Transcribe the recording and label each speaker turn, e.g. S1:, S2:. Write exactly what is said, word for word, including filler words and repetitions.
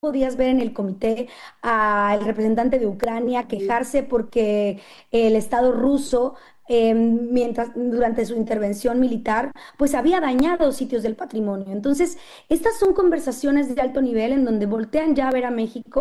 S1: podías ver en el comité al representante de Ucrania quejarse porque el Estado ruso, eh, mientras, durante su intervención militar, pues había dañado sitios del patrimonio. Entonces, estas son conversaciones de alto nivel en donde voltean ya a ver a México